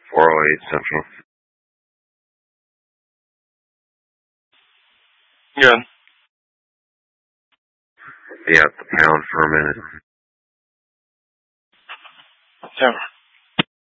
408 Central. Good. Be at the pound for a minute. Whatever.